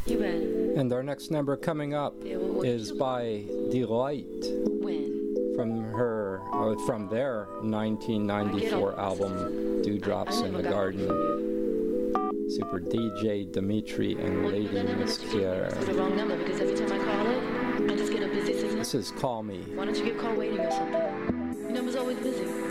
You bet. And our next number coming up is by Delight. When? From their 1994 album, Dewdrops in the Garden. Super DJ Dimitri and Lady Miskier. It's the wrong number because every time I call it, I just get a busy signal. This is Call Me. Why don't you get call waiting or something? Your number's always busy.